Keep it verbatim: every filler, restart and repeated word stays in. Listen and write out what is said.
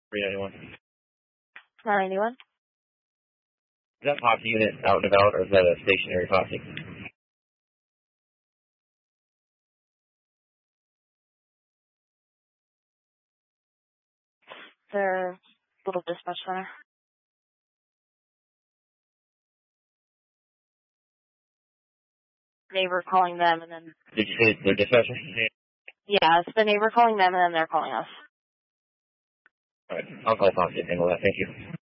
three ninety-one. nine ninety-one. Is that posse unit out and about, or is that a stationary posse? Their little dispatch center. Neighbor calling them, and then... Did you say their dispatcher? Yeah, it's the neighbor calling them, and then they're calling us. All right, I'll call posse and handle that. Thank you.